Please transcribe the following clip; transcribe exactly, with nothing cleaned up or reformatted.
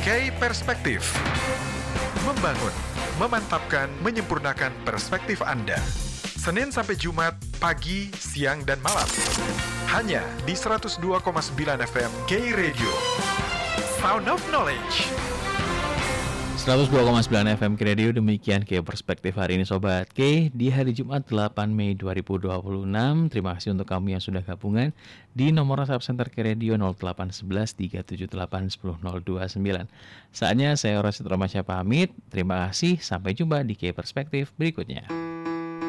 K Perspektif. Membangun, memantapkan, menyempurnakan perspektif Anda. Senin sampai Jumat, pagi, siang, dan malam. Hanya di seratus dua koma sembilan F M K Radio. Sound of Knowledge. seratus dua koma sembilan F M K Radio, demikian K Perspektif hari ini Sobat K di hari Jumat delapan Mei dua ribu dua puluh enam. Terima kasih untuk kamu yang sudah gabungan di nomor WhatsApp Center K Radio nol delapan satu satu tiga tujuh delapan satu nol nol dua sembilan. Saatnya saya Rosid Romasya pamit. Terima kasih, sampai jumpa di K Perspektif berikutnya.